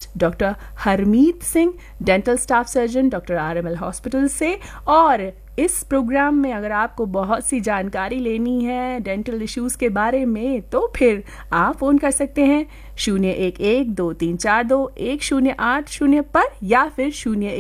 Doctor Harmeet Singh, dental staff surgeon doctor RML hospital से। और इस प्रोग्राम में अगर आपको बहुत सी जानकारी लेनी है डेंटल इश्यूज़ के बारे में तो फिर आप फ़ोन कर सकते हैं 011-2342-1080 पर या फिर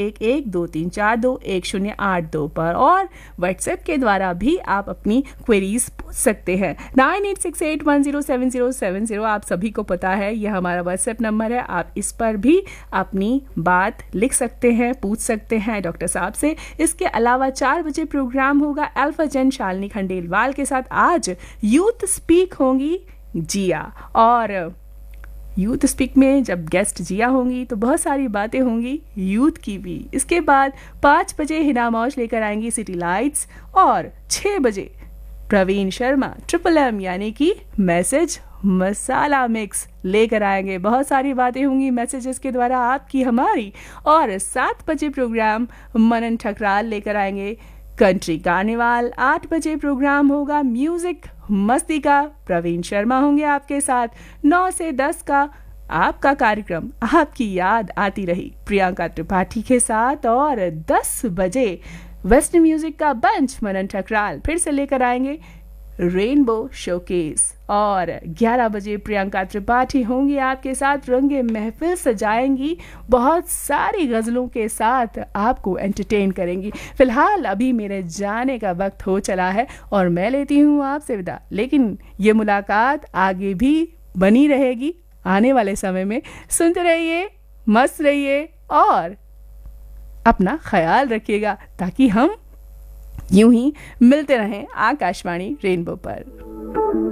011-2342-1082 पर, और व्हाट्सएप के द्वारा भी आप अपनी क्वेरीज पूछ सकते हैं। 9868107070 आप सभी को पता है यह हमारा व्हाट्सएप नंबर है। आप इस पर भी अपनी बात लिख सकते हैं, पूछ सकते हैं डॉक्टर साहब से। इसके अलावा 4 बजे प्रोग्राम होगा अल्फा जन शालिनी खंडेलवाल के साथ। आज यूथ स्पीक होंगी जिया, और यूथ स्पीक में जब गेस्ट जिया होंगी तो बहुत सारी बातें होंगी यूथ की भी। इसके बाद 5 बजे हिना मौज लेकर आएंगी सिटी लाइट्स, और 6 बजे प्रवीण शर्मा MMM यानी कि मैसेज मसाला मिक्स लेकर आएंगे। बहुत सारी बातें होंगी मैसेजेस के द्वारा आपकी हमारी। और 7 बजे प्रोग्राम मनन ठकराल लेकर आएंगे कंट्री कार्निवाल। 8 बजे प्रोग्राम होगा म्यूजिक मस्ती का, प्रवीण शर्मा होंगे आपके साथ। 9 से 10 का आपका कार्यक्रम आपकी याद आती रही प्रियंका त्रिपाठी के साथ। और 10 बजे वेस्ट म्यूजिक का बंच मनन ठकराल फिर से लेकर आएंगे रेनबो शोकेस। और 11 बजे प्रियंका त्रिपाठी होंगी आपके साथ, रंगे महफिल सजाएंगी, बहुत सारी गज़लों के साथ आपको एंटरटेन करेंगी। फिलहाल अभी मेरे जाने का वक्त हो चला है और मैं लेती हूँ आपसे विदा, लेकिन ये मुलाकात आगे भी बनी रहेगी आने वाले समय में। सुनते रहिए, मस्त रहिए और अपना ख्याल रखिएगा ताकि हम यूं ही मिलते रहें आकाशवाणी रेनबो पर।